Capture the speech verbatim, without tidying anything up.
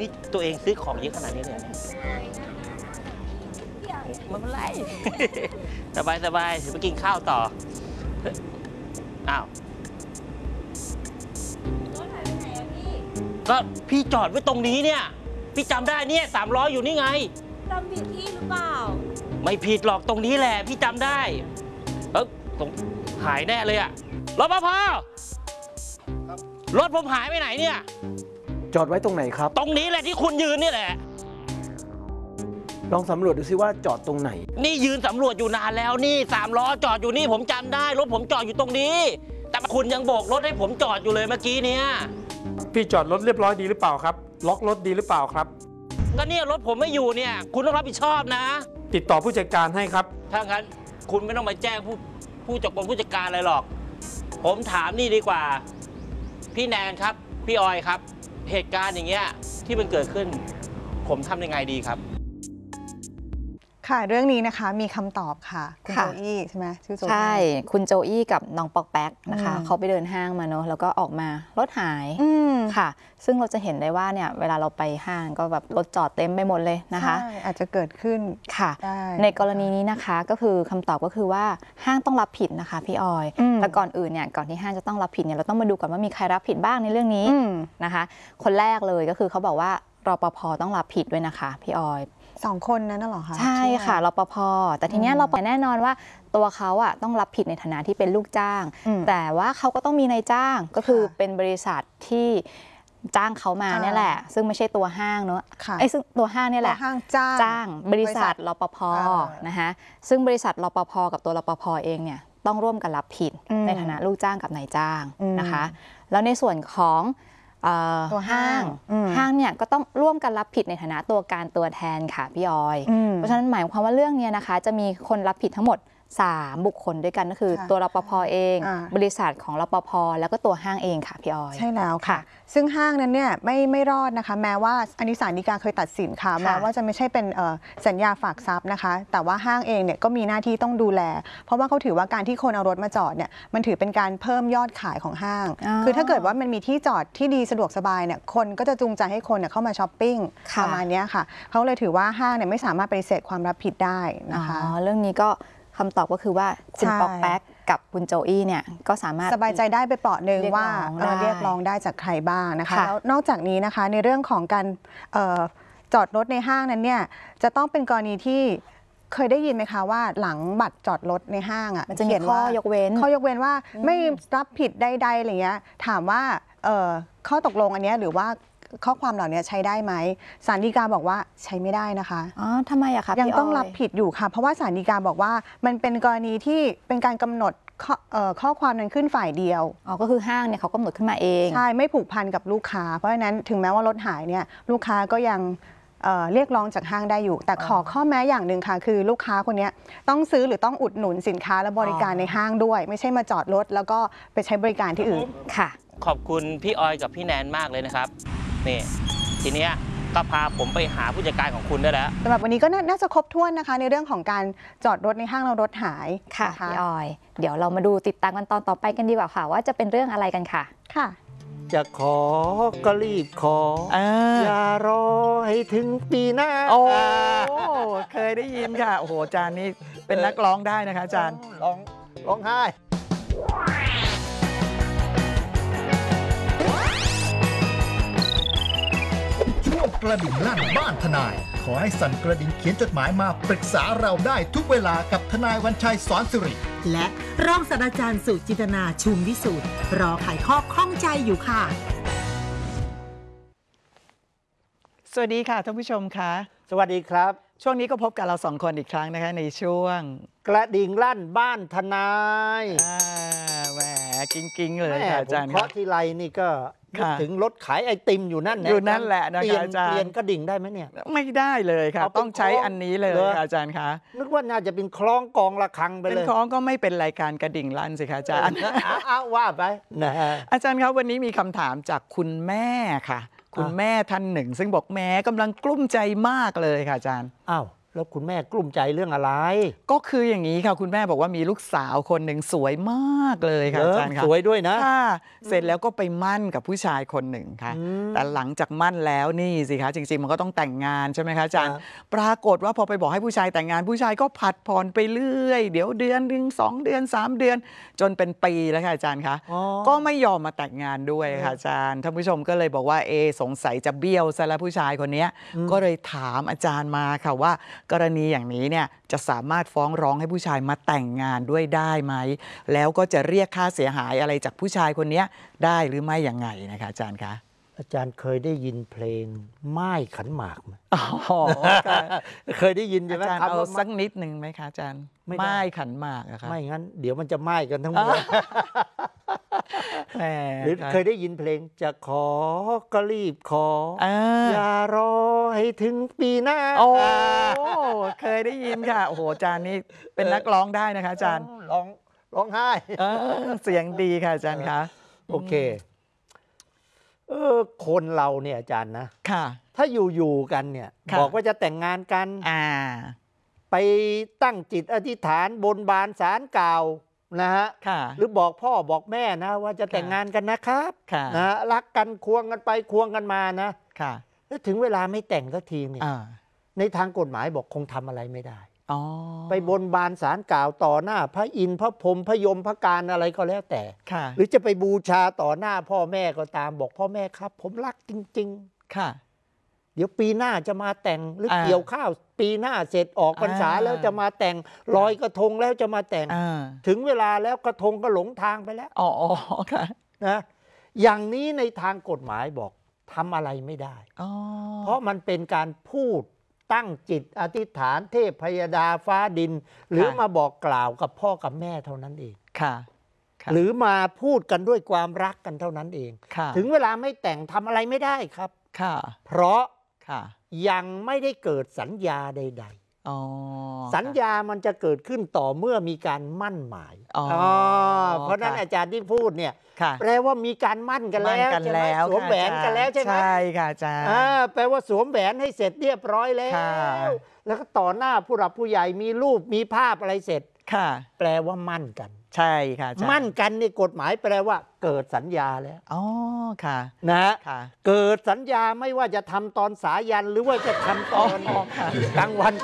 นี่ตัวเองซื้อของเยอะขนาดนี้เลยไม่เป็นไรสบายสบายไปกินข้าวต่ออ้าวก็พี่จอดไว้ตรงนี้เนี่ยพี่จำได้เนี่ยสามล้ออยู่นี่ไงจำผิดที่หรือเปล่าไม่ผิดหรอกตรงนี้แหละพี่จำได้เออตรงหายแน่เลยอะรปภรถผมหายไปไหนเนี่ยจอดไว้ตรงไหนครับตรงนี้แหละที่คุณยืนนี่แหละลองสำรวจดูซิว่าจอดตรงไหนนี่ยืนสำรวจอยู่นานแล้วนี่สามล้อจอดอยู่นี่ผมจำได้รถผมจอดอยู่ตรงนี้แต่คุณยังโบกรถให้ผมจอดอยู่เลยเมื่อกี้เนี้ยพี่จอดรถเรียบร้อยดีหรือเปล่าครับล็อกรถดีหรือเปล่าครับก็เนี่ยรถผมไม่อยู่เนี่ยคุณต้องรับผิดชอบนะติดต่อผู้จัดการให้ครับถ้างั้นคุณไม่ต้องมาแจ้งผู้ผู้จัดการผู้จัดการอะไรหรอกผมถามนี่ดีกว่าพี่แนนครับพี่ออยครับเหตุการณ์อย่างเงี้ยที่มันเกิดขึ้นผมทำยังไงดีครับค่ะเรื่องนี้นะคะมีคำตอบค่ะคุณโจอี้ใช่ไหมชื่อโจอี้ใช่คุณโจอี้กับน้องปอกแป๊กนะคะเขาไปเดินห้างมาเนอะแล้วก็ออกมารถหายค่ะซึ่งเราจะเห็นได้ว่าเนี่ยเวลาเราไปห้างก็แบบรถจอดเต็มไปหมดเลยนะคะใช่อาจจะเกิดขึ้นค่ะในกรณีนี้นะคะก็คือคำตอบก็คือว่าห้างต้องรับผิดนะคะพี่ออยแต่ก่อนอื่นเนี่ยก่อนที่ห้างจะต้องรับผิดเนี่ยเราต้องมาดูก่อนว่ามีใครรับผิดบ้างในเรื่องนี้นะคะคนแรกเลยก็คือเขาบอกว่ารปภ.ต้องรับผิดด้วยนะคะพี่ออยสองคนนั้นน่ะเหรอคะใช่ค่ะรปภ.แต่ทีเนี้ยรปภ.แน่นอนว่าตัวเขาอ่ะต้องรับผิดในฐานะที่เป็นลูกจ้างแต่ว่าเขาก็ต้องมีนายจ้างก็คือเป็นบริษัทที่จ้างเขามาเนี่ยแหละซึ่งไม่ใช่ตัวห้างเนอะไอ้ซึ่งตัวห้างเนี่ยแหละห้างจ้างจ้างบริษัทรปภ.นะคะซึ่งบริษัทรปภ.กับตัวรปภ.เองเนี่ยต้องร่วมกันรับผิดในฐานะลูกจ้างกับนายจ้างนะคะแล้วในส่วนของตัวห้างห้างเนี่ยก็ต้องร่วมกันรับผิดในฐานะตัวการตัวแทนค่ะพี่ออยเพราะฉะนั้นหมายความว่าเรื่องนี้นะคะจะมีคนรับผิดทั้งหมดสามบุคคลด้วยกันก็คือตัวรปภ.เองบริษัทของรปภ.แล้วก็ตัวห้างเองค่ะพี่ออยใช่แล้วค่ะซึ่งห้างนั้นเนี่ยไม่ไม่รอดนะคะแม้ว่าอันนี้ศาลฎีกาเคยตัดสินค่ะแม้ว่าจะไม่ใช่เป็นสัญญาฝากทรัพย์นะคะแต่ว่าห้างเองเนี่ยก็มีหน้าที่ต้องดูแลเพราะว่าเขาถือว่าการที่คนเอารถมาจอดเนี่ยมันถือเป็นการเพิ่มยอดขายของห้างคือถ้าเกิดว่ามันมีที่จอดที่ดีสะดวกสบายเนี่ยคนก็จะจูงใจให้คนเนี่ยเข้ามาช้อปปิ้งประมาณนี้ค่ะเขาเลยถือว่าห้างเนี่ยไม่สามารถปฏิเสธความรับผิดได้นะคะเรื่องนี้ก็คำตอบก็คือว่าคุณปอกแป๊กกับคุณโจอี้เนี่ยก็สามารถสบายใจได้ไปเปราะหนึ่งว่าเรียกร้องได้จากใครบ้างนะคะแล้วนอกจากนี้นะคะในเรื่องของการจอดรถในห้างนั้นเนี่ยจะต้องเป็นกรณีที่เคยได้ยินไหมคะว่าหลังบัตรจอดรถในห้างอ่ะมันจะมีข้อยกเว้นข้อยกเว้นว่าไม่รับผิดใดๆอะไรเงี้ยถามว่าข้อตกลงอันนี้หรือว่าข้อความเหล่านี้ใช้ได้ไหมศาลฎีกาบอกว่าใช้ไม่ได้นะคะอ๋อทำไมอะคะยังต้องรับผิดอยู่ค่ะเพราะว่าศาลฎีกาบอกว่ามันเป็นกรณีที่เป็นการกำหนดข้อข้อความนั้นขึ้นฝ่ายเดียวอ๋อก็คือห้างเนี่ยเขากำหนดขึ้นมาเองใช่ไม่ผูกพันกับลูกค้าเพราะฉะนั้นถึงแม้ว่ารถหายเนี่ยลูกค้าก็ยังเ, เรียกร้องจากห้างได้อยู่แต่ขอข้อแม้อย่างหนึ่งค่ะคือลูกค้าคนนี้ต้องซื้อหรือต้องอุดหนุนสินค้าและบริการในห้างด้วยไม่ใช่มาจอดรถแล้วก็ไปใช้บริการที่อื่นค่ะขอบคุณพี่ออยกับพี่แนนมากเลยนะครับนี่ทีเนี้ยก็พาผมไปหาผู้จัดการของคุณได้แล้วสำหรับวันนี้ก็น่าจะครบถ้วนนะคะในเรื่องของการจอดรถในห้างแล้วรถหายค่ะพี่ออยเดี๋ยวเรามาดูติดตามกันตอนต่อไปกันดีกว่าค่ะว่าจะเป็นเรื่องอะไรกันค่ะค่ะจะขอก็รีบขออย่ารอให้ถึงปีหน้าโอ้เคยได้ยินค่ะโอ้โหอาจารย์นี่เป็นนักร้องได้นะคะอาจารย์ร้องร้องไห้ช่วงกระดิ่งลั่นบ้านทนายขอให้สั่นกระดิ่งเขียนจดหมายมาปรึกษาเราได้ทุกเวลากับทนายวันชัยสอนสิริและรองศาสตราจารย์สุจินตนาชุมวิสูตรรอไขข้อข้องใจอยู่ค่ะสวัสดีค่ะท่านผู้ชมคะสวัสดีครับช่วงนี้ก็พบกับเราสองคนอีกครั้งนะคะในช่วงกระดิ่งลั่นบ้านทนายแหมกิ้งๆเลยค่ะอาจารย์เพราะที่ไรนี่ก็ถึงรถขายไอติมอยู่นั่นอยู่นั่นแหละนะคะอาจารย์เปลี่ยนกระดิ่งได้ไหมเนี่ยไม่ได้เลยค่ะต้องใช้อันนี้เลยอาจารย์คะนึกว่าน่าจะเป็นคล้องกองระฆังไปเลยเป็นคล้องก็ไม่เป็นรายการกระดิ่งลั่นสิคะอาจารย์อ้าวว่าไปนะอาจารย์ครับวันนี้มีคำถามจากคุณแม่ค่ะคุณแม่ท่านหนึ่งซึ่งบอกแม่กำลังกลุ้มใจมากเลยค่ะอาจารย์อ้าวแล้วคุณแม่กลุ้มใจเรื่องอะไรก็คืออย่างนี้ค่ะคุณแม่บอกว่ามีลูกสาวคนหนึ่งสวยมากเลยค่ะอาจารย์ค่ะสวยด้วยนะค่ะเสร็จแล้วก็ไปมั่นกับผู้ชายคนหนึ่งค่ะแต่หลังจากมั่นแล้วนี่สิคะจริงๆมันก็ต้องแต่งงานใช่ไหมคะอาจารย์ปรากฏว่าพอไปบอกให้ผู้ชายแต่งงานผู้ชายก็ผัดผ่อนไปเรื่อยเดี๋ยวเดือนหนึ่งสองเดือนสามเดือนจนเป็นปีแล้วค่ะอาจารย์คะก็ไม่ยอมมาแต่งงานด้วยค่ะอาจารย์ท่านผู้ชมก็เลยบอกว่าเอสงสัยจะเบี้ยวซะแล้วผู้ชายคนนี้ก็เลยถามอาจารย์มาค่ะว่ากรณีอย่างนี้เนี่ยจะสามารถฟ้องร้องให้ผู้ชายมาแต่งงานด้วยได้ไหมแล้วก็จะเรียกค่าเสียหายอะไรจากผู้ชายคนนี้ได้หรือไม่อย่างไงนะคะอาจารย์คะอาจารย์เคยได้ยินเพลงไม้ขันหมากไหมอ๋อเคยได้ยินใช่ไหมอาจารย์เอาสักนิดหนึ่งไหมคะอาจารย์ไม้ขันหมากอะคะไม่งั้นเดี๋ยวมันจะไหม้กันทั้งหมดหรือเคยได้ยินเพลงจะขอก็รีบขออย่ารอให้ถึงปีหน้าโอ้เคยได้ยินค่ะโอ้โหอาจารย์นี่เป็นนักร้องได้นะคะอาจารย์ร้องร้องไห้เสียงดีค่ะอาจารย์คะโอเคเออคนเราเนี่ยอาจารย์นะค่ะถ้าอยู่ๆกันเนี่ยบอกว่าจะแต่งงานกันอ่าไปตั้งจิตอธิษฐานบนบานศาลกล่าวนะฮะหรือบอกพ่อบอกแม่นะว่าจะแต่งงานกันนะครับนะรักกันควงกันไปควงกันมานะแล้วถึงเวลาไม่แต่งสักทีเนี่ยในทางกฎหมายบอกคงทำอะไรไม่ได้ไปบนบานศาลกล่าวต่อหน้าพระอินทร์พระพรหมพระยมพระการอะไรก็แล้วแต่หรือจะไปบูชาต่อหน้าพ่อแม่ก็ตามบอกพ่อแม่ครับผมรักจริงๆค่ะเดี๋ยวปีหน้าจะมาแต่งหรือเกี่ยวข้าวปีหน้าเสร็จออกพรรษาแล้วจะมาแต่งลอยกระทงแล้วจะมาแต่งถึงเวลาแล้วกระทงก็หลงทางไปแล้วอ๋อค่ะนะอย่างนี้ในทางกฎหมายบอกทำอะไรไม่ได้เพราะมันเป็นการพูดตั้งจิตอธิษฐานเทพพยดาฟ้าดินหรือมาบอกกล่าวกับพ่อกับแม่เท่านั้นเองค่ะหรือมาพูดกันด้วยความรักกันเท่านั้นเองถึงเวลาไม่แต่งทำอะไรไม่ได้ครับค่ะเพราะยังไม่ได้เกิดสัญญาใดๆสัญญามันจะเกิดขึ้นต่อเมื่อมีการมั่นหมายเพราะนั้นอาจารย์ที่พูดเนี่ยแปลว่ามีการมั่นกันแล้วใช่ไหมสวมแหวนกันแล้วใช่ไหมใช่ค่ะอาจารย์แปลว่าสวมแหวนให้เสร็จเรียบร้อยแล้วแล้วก็ต่อหน้าผู้หลักผู้ใหญ่มีรูปมีภาพอะไรเสร็จแปลว่ามั่นกันใช่ค่ะมั่นกันในกฎหมายแปลว่าเกิดสัญญาแล้วอ๋อค่ะนะเกิดสัญญาไม่ว่าจะทำตอนสายันหรือว่าจะทำตอนกลางวัน